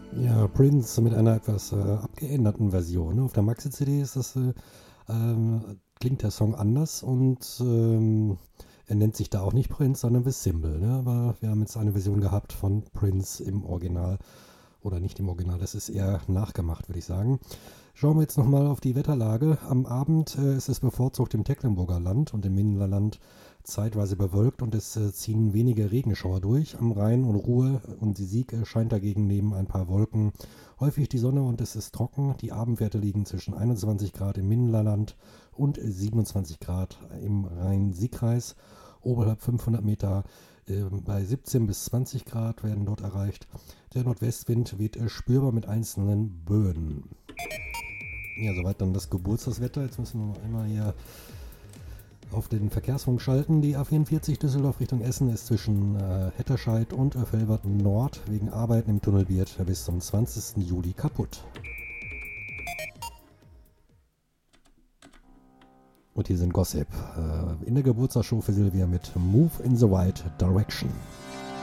Ja, Prince mit einer etwas abgeänderten Version. Ne? Auf der Maxi-CD klingt der Song anders und er nennt sich da auch nicht Prince, sondern The Symbol. Ne? Aber wir haben jetzt eine Version gehabt von Prince im Original oder nicht im Original. Das ist eher nachgemacht, würde ich sagen. Schauen wir jetzt nochmal auf die Wetterlage. Am Abend ist es bevorzugt im Tecklenburger Land und im Minderland zeitweise bewölkt und es ziehen wenige Regenschauer durch. Am Rhein und Ruhr und die Sieg scheint dagegen neben ein paar Wolken häufig die Sonne und es ist trocken. Die Abendwerte liegen zwischen 21 Grad im Minderland und 27 Grad im Rhein-Sieg-Kreis. Oberhalb 500 Meter bei 17 bis 20 Grad werden dort erreicht. Der Nordwestwind weht spürbar mit einzelnen Böen. Ja, soweit dann das Geburtstagswetter. Jetzt müssen wir noch einmal hier auf den Verkehrsfunk schalten. Die A44 Düsseldorf Richtung Essen ist zwischen Hetterscheid und Velverden Nord wegen Arbeiten im Tunnel wird bis zum 20. Juli kaputt. Und hier sind Gossip. In der Geburtstagsshow für Silvia mit Move in the Right Direction.